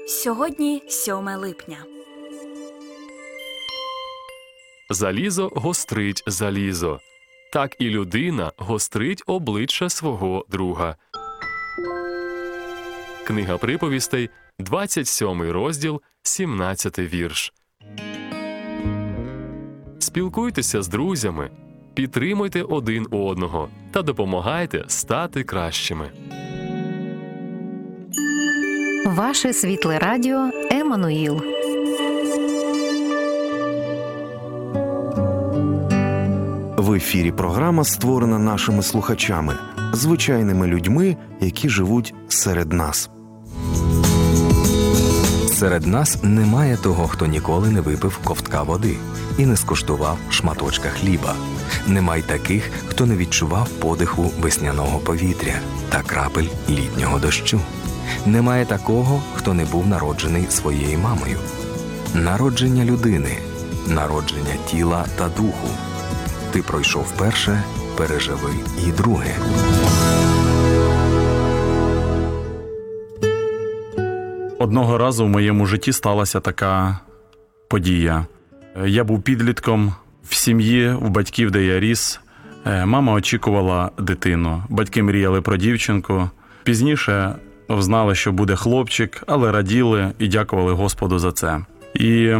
Сьогодні 7 липня. Залізо гострить залізо. Так і людина гострить обличчя свого друга. Книга приповістей, 27 розділ, 17 вірш. Спілкуйтеся з друзями, підтримуйте один одного та допомагайте стати кращими. Ваше світле радіо Еммануїл. В ефірі програма створена нашими слухачами, звичайними людьми, які живуть серед нас. Серед нас немає того, хто ніколи не випив ковтка води і не скуштував шматочка хліба. Нема й таких, хто не відчував подиху весняного повітря та крапель літнього дощу. Немає такого, хто не був народжений своєю мамою. Народження людини, народження тіла та духу. Ти пройшов перше, переживи і друге. Одного разу в моєму житті сталася така подія. Я був підлітком в сім'ї, в батьків, де я ріс. Мама очікувала дитину. Батьки мріяли про дівчинку. Пізніше знали, що буде хлопчик, але раділи і дякували Господу за це. І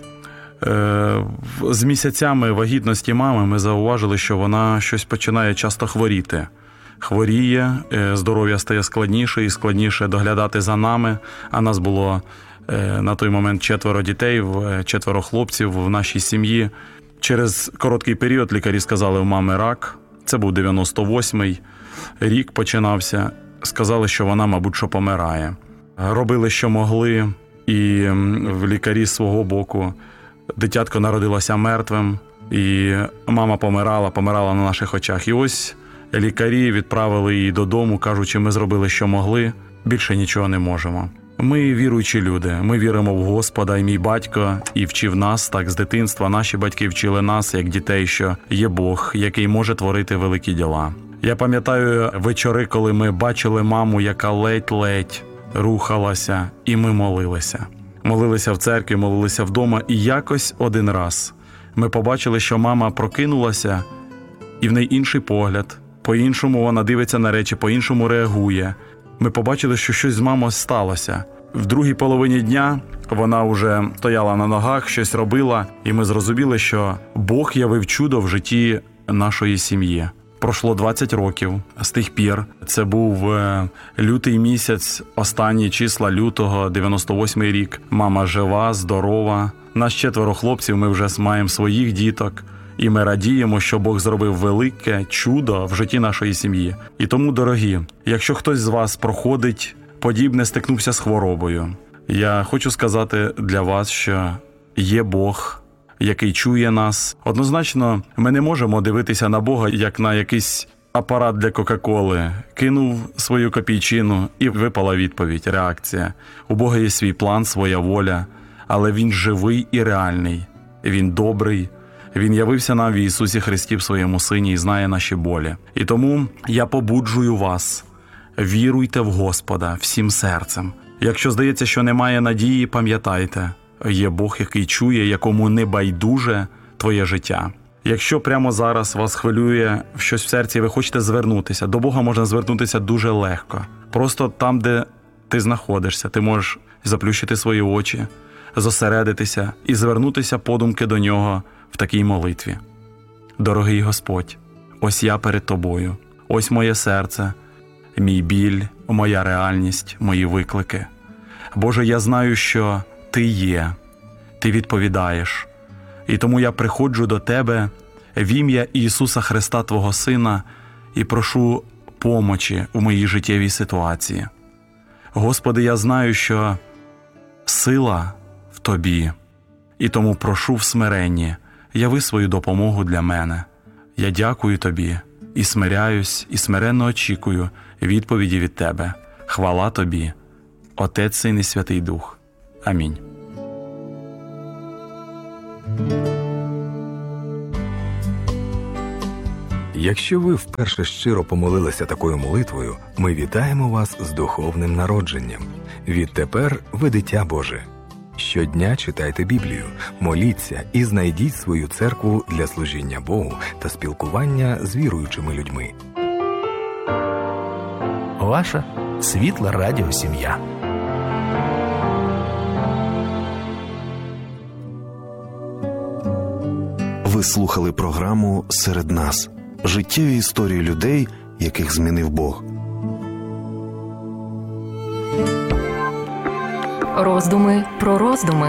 з місяцями вагітності мами ми зауважили, що вона щось починає часто хворіти. Хворіє, здоров'я стає складніше і складніше доглядати за нами. А нас було на той момент 4 дітей, 4 хлопців в нашій сім'ї. Через короткий період лікарі сказали, у мами рак. Це був 98-й рік починався. Сказали, що вона, мабуть, що помирає. Робили, що могли, і в лікарі з свого боку дитятко народилося мертвим, і мама помирала на наших очах. І ось лікарі відправили її додому, кажучи, ми зробили, що могли, більше нічого не можемо. Ми віруючі люди, ми віримо в Господа, і мій батько і вчив нас, так з дитинства, наші батьки вчили нас, як дітей, що є Бог, який може творити великі діла. Я пам'ятаю вечори, коли ми бачили маму, яка ледь-ледь рухалася, і ми молилися. Молилися в церкві, молилися вдома, і якось один раз ми побачили, що мама прокинулася, і в неї інший погляд, по-іншому вона дивиться на речі, по-іншому реагує. Ми побачили, що щось з мамою сталося. В другій половині дня вона вже стояла на ногах, щось робила, і ми зрозуміли, що Бог явив чудо в житті нашої сім'ї. Пройшло 20 років з тих пір. Це був лютий місяць, останні числа лютого, 98-й рік. Мама жива, здорова. Нас 4 хлопців, ми вже маємо своїх діток. І ми радіємо, що Бог зробив велике чудо в житті нашої сім'ї. І тому, дорогі, якщо хтось з вас проходить подібне, стикнувся з хворобою, я хочу сказати для вас, що є Бог, який чує нас. Однозначно, ми не можемо дивитися на Бога, як на якийсь апарат для Кока-Коли. Кинув свою копійчину і випала відповідь, реакція. У Бога є свій план, своя воля, але Він живий і реальний. Він добрий. Він явився нам в Ісусі Христі в своєму Сині і знає наші болі. І тому я побуджую вас, віруйте в Господа всім серцем. Якщо здається, що немає надії, пам'ятайте, є Бог, який чує, якому не байдуже твоє життя. Якщо прямо зараз вас хвилює щось в серці, і ви хочете звернутися, до Бога можна звернутися дуже легко. Просто там, де ти знаходишся, ти можеш заплющити свої очі, зосередитися і звернутися подумки до Нього в такій молитві. Дорогий Господь, ось я перед Тобою, ось моє серце, мій біль, моя реальність, мої виклики. Боже, я знаю, що Ти є, Ти відповідаєш. І тому я приходжу до Тебе в ім'я Ісуса Христа, Твого Сина, і прошу помочі у моїй життєвій ситуації. Господи, я знаю, що сила в Тобі, і тому прошу в смиренні, яви свою допомогу для мене. Я дякую Тобі і смиряюсь, і смиренно очікую відповіді від Тебе. Хвала Тобі, Отець, Син і Святий Дух. Амінь. Якщо ви вперше щиро помолилися такою молитвою, ми вітаємо вас з духовним народженням. Відтепер ви дитя Боже. Щодня читайте Біблію, моліться і знайдіть свою церкву для служіння Богу та спілкування з віруючими людьми. Ваша світла радіосім'я. Ви слухали програму «Серед нас» – життєві історії людей, яких змінив Бог. Роздуми про роздуми.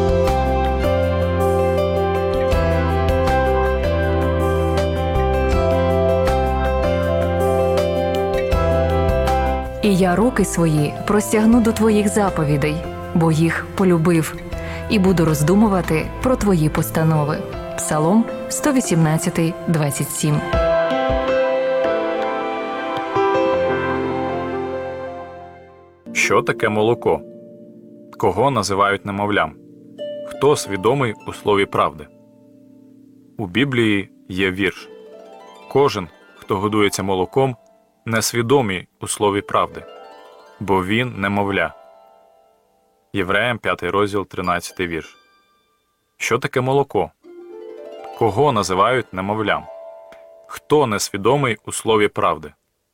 І я руки свої простягну до твоїх заповідей, бо їх полюбив, і буду роздумувати про твої постанови. Псалом 118, 27. Що таке молоко? Кого називають немовлям? Хто свідомий у слові правди? У Біблії є вірш. Кожен, хто годується молоком, несвідомий у слові правди, бо він немовля. Євреям 5 розділ 13 вірш. Що таке молоко? Кого називають немовлям? Хто несвідомий у слові правди?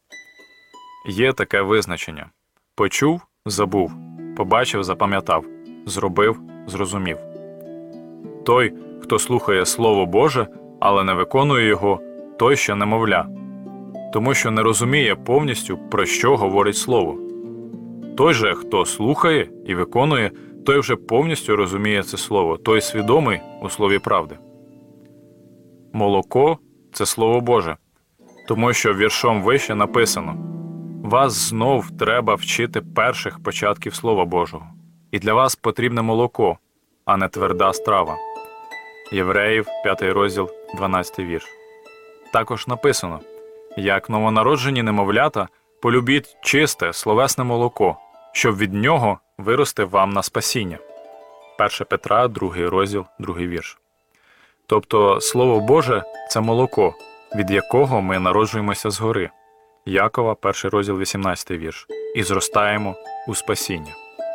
Є таке визначення. Почув – забув, побачив – запам'ятав, зробив – зрозумів. Той, хто слухає Слово Боже, але не виконує його, той ще немовля, тому що не розуміє повністю, про що говорить Слово. Той же, хто слухає і виконує, той вже повністю розуміє це Слово, той свідомий у Слові правди. Молоко – це Слово Боже, тому що віршом вище написано: «Вас знов треба вчити перших початків Слова Божого, і для вас потрібне молоко, а не тверда страва». Євреїв 5 розділ 12 вірш. Також написано: «Як новонароджені немовлята, полюбіть чисте, словесне молоко, щоб від нього вирости вам на спасіння». 1 Петра 2 розділ 2 вірш. Тобто Слово Боже – це молоко, від якого ми народжуємося згори. Якова 1 розділ 18 вірш. І зростаємо у спасіння.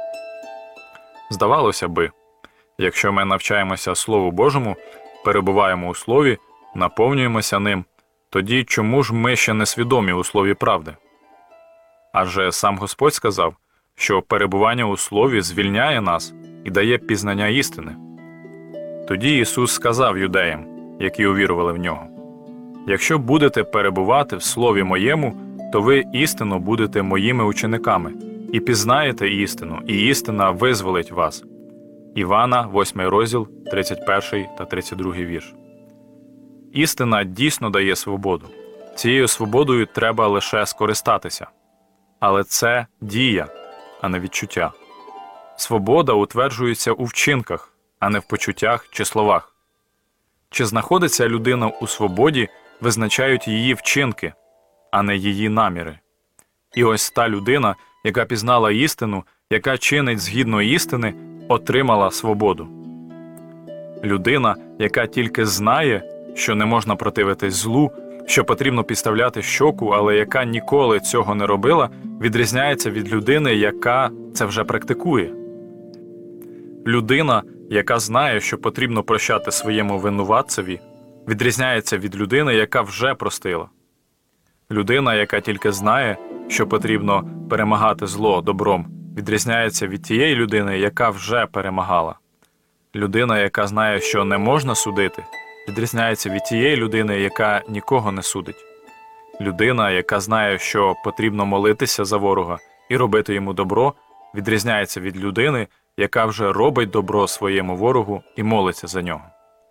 Здавалося би, якщо ми навчаємося Слову Божому, перебуваємо у Слові, наповнюємося ним, тоді чому ж ми ще не свідомі у Слові правди? Адже сам Господь сказав, що перебування у Слові звільняє нас і дає пізнання істини. Тоді Ісус сказав юдеям, які увірували в Нього: «Якщо будете перебувати в Слові Моєму, то ви істинно будете Моїми учениками, і пізнаєте істину, і істина визволить вас». Івана, 8 розділ, 31 та 32 вірш. Істина дійсно дає свободу. Цією свободою треба лише скористатися. Але це дія, а не відчуття. Свобода утверджується у вчинках, а не в почуттях чи словах. Чи знаходиться людина у свободі, визначають її вчинки, а не її наміри. І ось та людина, яка пізнала істину, яка чинить згідно істини, отримала свободу. Людина, яка тільки знає, що не можна противитись злу, що потрібно підставляти щоку, але яка ніколи цього не робила, відрізняється від людини, яка це вже практикує. Людина, яка знає, що потрібно прощати своєму винуватцеві, відрізняється від людини, яка вже простила. Людина, яка тільки знає, що потрібно перемагати зло добром, відрізняється від тієї людини, яка вже перемагала. Людина, яка знає, що не можна судити, відрізняється від тієї людини, яка нікого не судить. Людина, яка знає, що потрібно молитися за ворога і робити йому добро, відрізняється від людини, яка вже робить добро своєму ворогу і молиться за нього.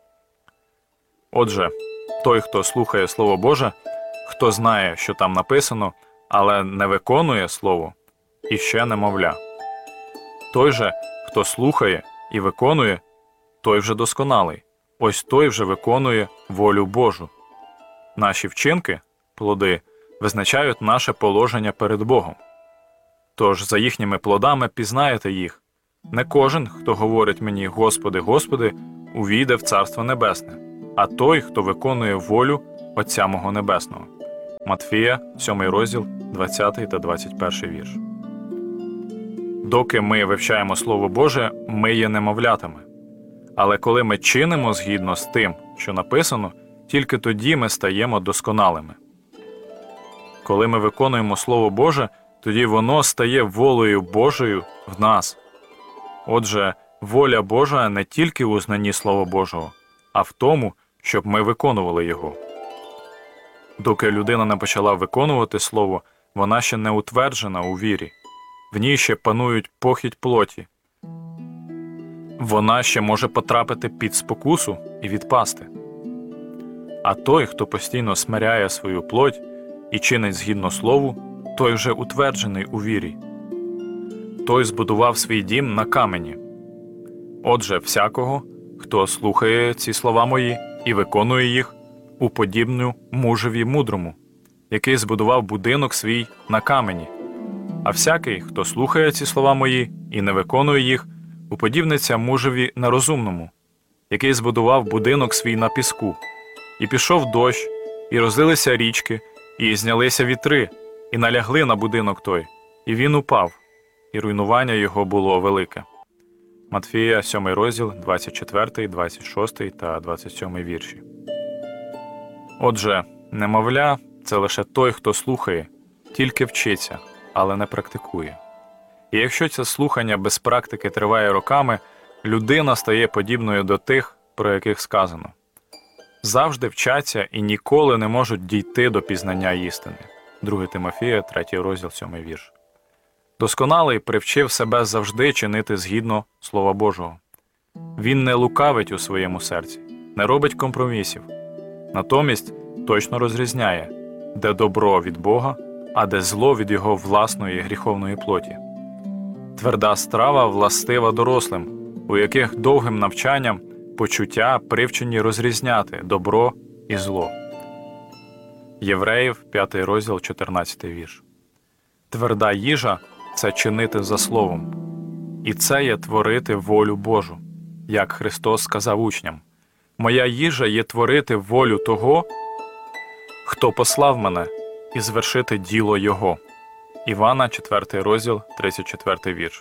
Отже, той, хто слухає Слово Боже, хто знає, що там написано, але не виконує Слово, іще немовля. Той же, хто слухає і виконує, той вже досконалий. Ось той вже виконує волю Божу. Наші вчинки, плоди, визначають наше положення перед Богом. Тож за їхніми плодами пізнаєте їх. Не кожен, хто говорить мені «Господи, Господи», увійде в Царство Небесне, а той, хто виконує волю Отця мого Небесного. Матфія, 7 розділ, 20 та 21 вірш. Доки ми вивчаємо Слово Боже, ми є немовлятами. Але коли ми чинимо згідно з тим, що написано, тільки тоді ми стаємо досконалими. Коли ми виконуємо Слово Боже, тоді воно стає волею Божою в нас. Отже, воля Божа не тільки у знанні Слова Божого, а в тому, щоб ми виконували його. Доки людина не почала виконувати Слово, вона ще не утверджена у вірі. В ній ще панують похідь плоті. Вона ще може потрапити під спокусу і відпасти. А той, хто постійно смиряє свою плоть і чинить згідно Слову, той вже утверджений у вірі. Той збудував свій дім на камені. Отже, всякого, хто слухає ці слова мої і виконує їх, уподібню мужеві мудрому, який збудував будинок свій на камені. А всякий, хто слухає ці слова мої і не виконує їх, уподібниться мужеві нерозумному, який збудував будинок свій на піску. І пішов дощ, і розлилися річки, і знялися вітри, і налягли на будинок той, і він упав, і руйнування його було велике. Матфія, 7 розділ, 24, 26 та 27 вірші. Отже, немовля – це лише той, хто слухає, тільки вчиться, але не практикує. І якщо це слухання без практики триває роками, людина стає подібною до тих, про яких сказано. Завжди вчаться і ніколи не можуть дійти до пізнання істини. 2 Тимофія, 3 розділ, 7 вірш. Досконалий привчив себе завжди чинити згідно Слова Божого. Він не лукавить у своєму серці, не робить компромісів. Натомість точно розрізняє, де добро від Бога, а де зло від його власної гріховної плоті. Тверда страва властива дорослим, у яких довгим навчанням почуття привчені розрізняти добро і зло. Євреїв, 5 розділ, 14 вірш. Тверда їжа – це чинити за Словом. І це є творити волю Божу, як Христос сказав учням. «Моя їжа є творити волю того, хто послав мене, і звершити діло Його». Івана, 4 розділ, 34 вірш.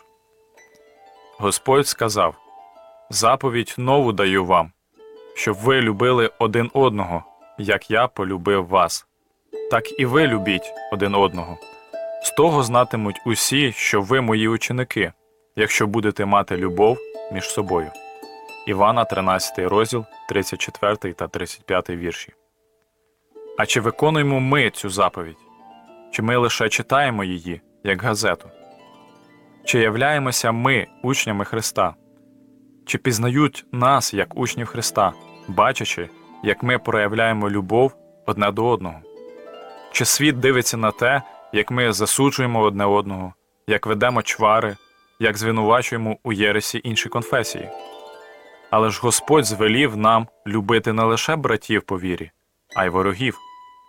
Господь сказав: «Заповідь нову даю вам, щоб ви любили один одного, як я полюбив вас. Так і ви любіть один одного. З того знатимуть усі, що ви мої ученики, якщо будете мати любов між собою». Івана, 13 розділ, 34 та 35 вірші. А чи виконуємо ми цю заповідь? Чи ми лише читаємо її, як газету? Чи являємося ми учнями Христа? Чи пізнають нас, як учнів Христа, бачачи, як ми проявляємо любов одне до одного? Чи світ дивиться на те, як ми засуджуємо одне одного, як ведемо чвари, як звинувачуємо у єресі інші конфесії? Але ж Господь звелів нам любити не лише братів по вірі, а й ворогів.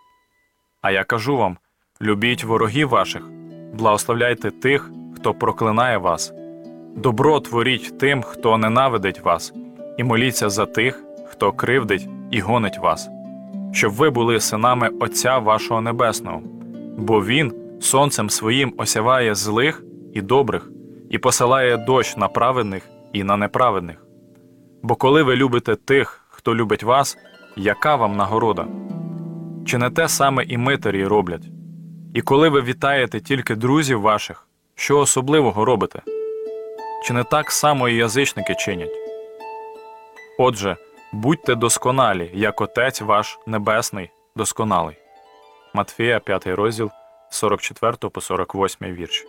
А я кажу вам, любіть ворогів ваших, благословляйте тих, хто проклинає вас. Добро творіть тим, хто ненавидить вас, і моліться за тих, хто кривдить і гонить вас, щоб ви були синами Отця вашого Небесного, бо Він сонцем своїм осяває злих і добрих, і посилає дощ на праведних і на неправедних. Бо коли ви любите тих, хто любить вас, яка вам нагорода? Чи не те саме і митарі роблять? І коли ви вітаєте тільки друзів ваших, що особливого робите? Чи не так само і язичники чинять? Отже, будьте досконалі, як Отець ваш Небесний досконалий. Матфія, 5 розділ, 44 по 48 вірші.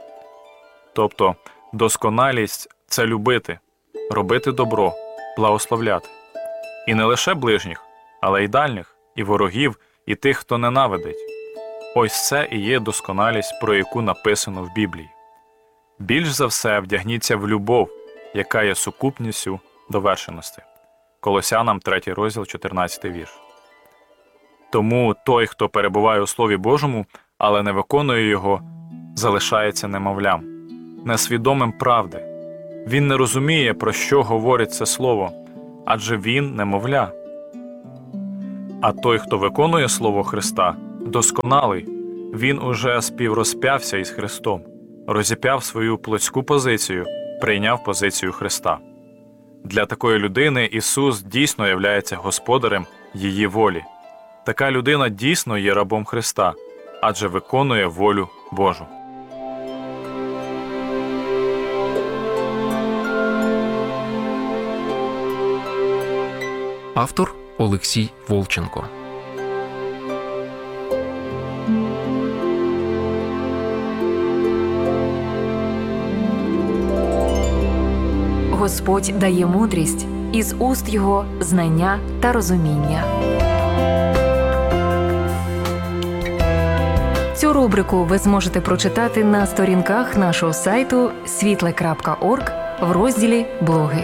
Тобто, досконалість – це любити, робити добро, благословляти. І не лише ближніх, але й дальніх, і ворогів, і тих, хто ненавидить. Ось це і є досконалість, про яку написано в Біблії. Більш за все вдягніться в любов, яка є сукупністю довершеності. Колосянам 3 розділ, 14 вірш. Тому той, хто перебуває у Слові Божому, але не виконує його, залишається немовлям, несвідомим правди. Він не розуміє, про що говорить це слово, адже він немовля. А той, хто виконує Слово Христа, досконалий. Він уже співрозп'явся із Христом, розіп'яв свою плотську позицію, прийняв позицію Христа. Для такої людини Ісус дійсно являється господарем її волі. Така людина дійсно є рабом Христа, адже виконує волю Божу. Автор Олексій Волченко. Господь дає мудрість, із уст Його знання та розуміння. Цю рубрику ви зможете прочитати на сторінках нашого сайту світле.орг в розділі «Блоги».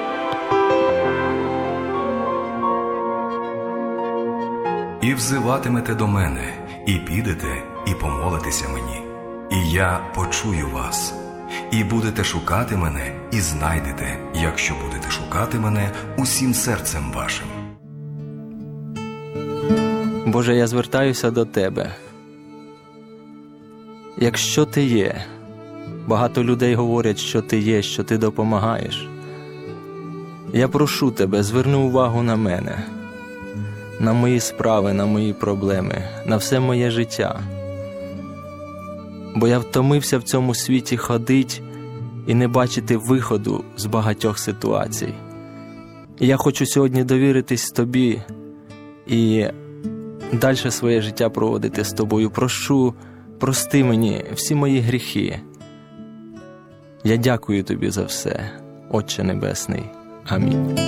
І взиватимете до мене, і підете, і помолитеся мені, і я почую вас. І будете шукати мене, і знайдете, якщо будете шукати мене усім серцем вашим. Боже, я звертаюся до Тебе. Якщо Ти є, багато людей говорять, що Ти є, що Ти допомагаєш. Я прошу Тебе, зверни увагу на мене, на мої справи, на мої проблеми, на все моє життя. Бо я втомився в цьому світі ходить і не бачити виходу з багатьох ситуацій. І я хочу сьогодні довіритись Тобі і далі своє життя проводити з Тобою. Прошу, прости мені всі мої гріхи. Я дякую Тобі за все, Отче Небесний. Амінь.